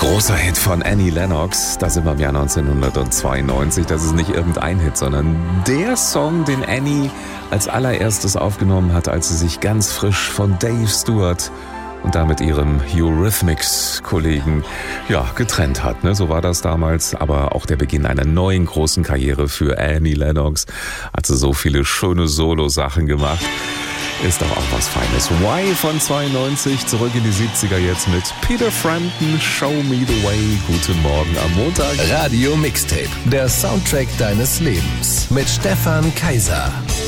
Großer Hit von Annie Lennox, da sind wir im Jahr 1992. Das ist nicht irgendein Hit, sondern der Song, den Annie als allererstes aufgenommen hat, als sie sich ganz frisch von Dave Stewart und damit ihrem Eurythmics-Kollegen getrennt hat. So war das damals, aber auch der Beginn einer neuen großen Karriere für Annie Lennox. Hat sie so viele schöne Solo-Sachen gemacht. Ist doch auch was Feines. Why von 92, zurück in die 70er jetzt mit Peter Frampton, Show Me the Way. Guten Morgen am Montag. Radio Mixtape, der Soundtrack deines Lebens mit Stefan Kaiser.